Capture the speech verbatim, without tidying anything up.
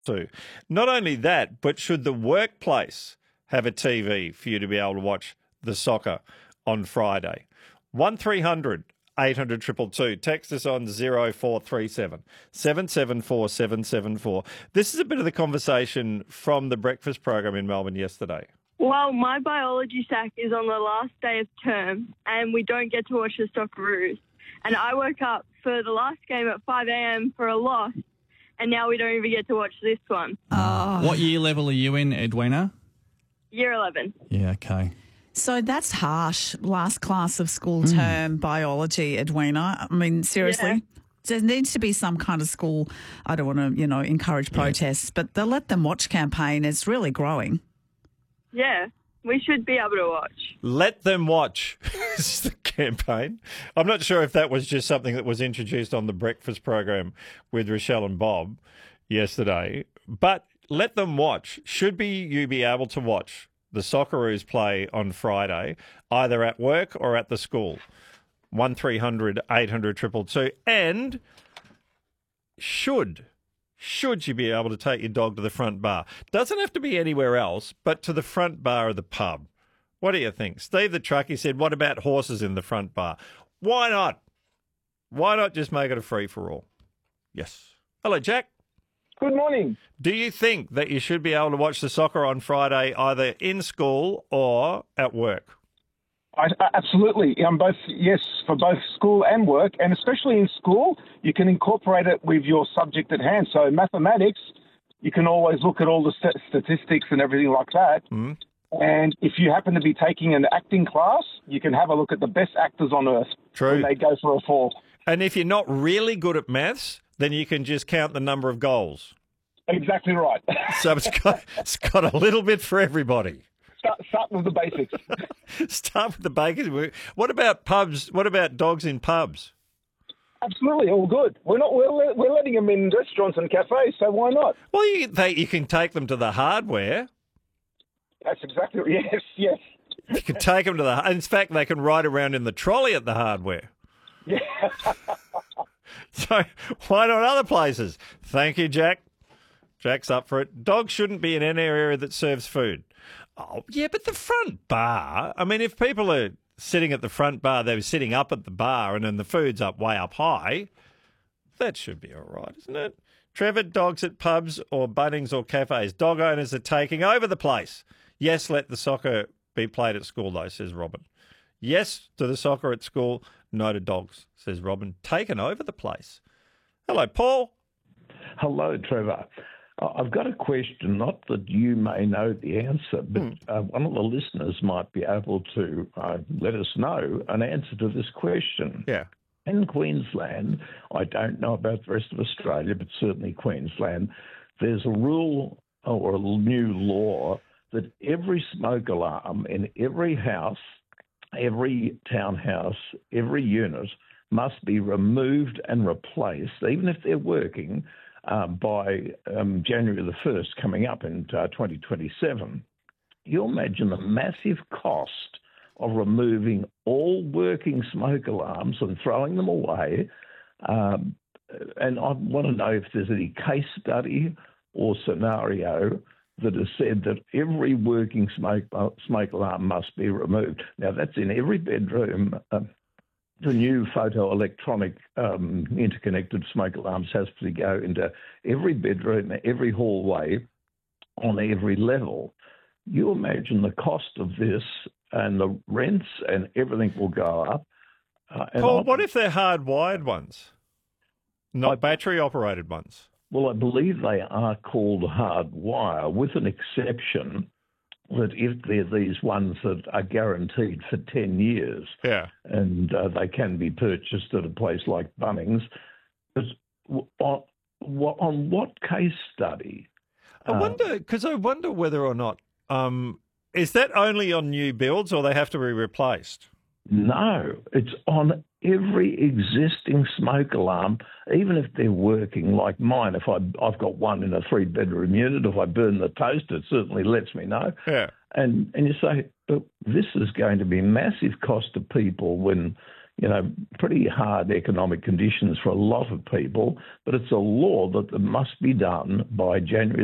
too. Not only that, but should the workplace have a T V for you to be able to watch the soccer on Friday? one three hundred eight hundred two two two. Text us on zero four three seven seven seven four seven seven four. This is a bit of the conversation from the breakfast program in Melbourne yesterday. Well, my biology sack is on the last day of term and we don't get to watch the Socceroos. And I woke up for the last game at five a.m. for a loss, and now we don't even get to watch this one. Oh. What year level are you in, Edwina? Year eleven. Yeah, okay. So that's harsh. Last class of school term biology, Edwina. I mean, seriously. Yeah. There needs to be some kind of school, I don't want to, you know, encourage protests, but the Let Them Watch campaign is really growing. Yeah, we should be able to watch. Let them watch. This is the campaign. I'm not sure if that was just something that was introduced on the breakfast program with Rochelle and Bob yesterday, but let them watch. Should be you be able to watch the Socceroos play on Friday, either at work or at the school? one three hundred eight hundred two two two. And should... Should you be able to take your dog to the front bar? Doesn't have to be anywhere else, but to the front bar of the pub. What do you think? Steve the truckie said, what about horses in the front bar? Why not? Why not just make it a free-for-all? Yes. Hello, Jack. Good morning. Do you think that you should be able to watch the soccer on Friday either in school or at work? I, absolutely. Um, both yes, for both school and work, and especially in school, you can incorporate it with your subject at hand. So mathematics, you can always look at all the st- statistics and everything like that. Mm. And if you happen to be taking an acting class, you can have a look at the best actors on earth. True. When they go for a fall. And if you're not really good at maths, then you can just count the number of goals. Exactly right. So it's got, it's got a little bit for everybody. Start, start with the basics. Start with the basics. What about pubs? What about dogs in pubs? Absolutely, all good. We're not. We're, we're letting them in restaurants and cafes, so why not? Well, you can, take, you can take them to the hardware. That's exactly yes, yes. You can take them to the. In fact, they can ride around in the trolley at the hardware. Yeah. So why not other places? Thank you, Jack. Jack's up for it. Dogs shouldn't be in any area that serves food. Oh, yeah, but the front bar, I mean, if people are sitting at the front bar, they're sitting up at the bar and then the food's up way up high, that should be all right, isn't it? Trevor, dogs at pubs or Bunnings or cafes. Dog owners are taking over the place. Yes, let the soccer be played at school, though, says Robin. Yes to the soccer at school, no to dogs, says Robin. Taken over the place. Hello, Paul. Hello, Trevor. I've got a question, not that you may know the answer, but Hmm. uh, one of the listeners might be able to uh, let us know an answer to this question. Yeah. In Queensland, I don't know about the rest of Australia, but certainly Queensland, there's a rule or a new law that every smoke alarm in every house, every townhouse, every unit must be removed and replaced, even if they're working, Uh, by um, January the first coming up in uh, twenty twenty-seven. You imagine the massive cost of removing all working smoke alarms and throwing them away. Um, and I want to know if there's any case study or scenario that has said that every working smoke, uh, smoke alarm must be removed. Now, that's in every bedroom. Uh, The new photoelectronic um, interconnected smoke alarms has to go into every bedroom, every hallway, on every level. You imagine the cost of this and the rents and everything will go up. Uh, and Paul, I- what if they're hardwired ones, not battery-operated ones? Well, I believe they are called hardwire, with an exception that if they're these ones that are guaranteed for ten years, Yeah. and uh, they can be purchased at a place like Bunnings, but on, on what case study? I wonder, because I wonder whether or not, um, is that only on new builds or they have to be replaced? No, it's on every existing smoke alarm, even if they're working like mine. If I, I've got one in a three-bedroom unit, if I burn the toast, it certainly lets me know. Yeah. And and you say, but this is going to be massive cost to people when, you know, pretty hard economic conditions for a lot of people, but it's a law that must be done by January